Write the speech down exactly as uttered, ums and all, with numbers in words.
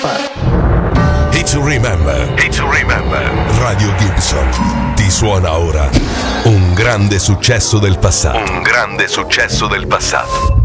fuck. Hit to remember. Hit to remember. Radio Gibson ti suona ora un grande successo del passato. Un grande successo del passato.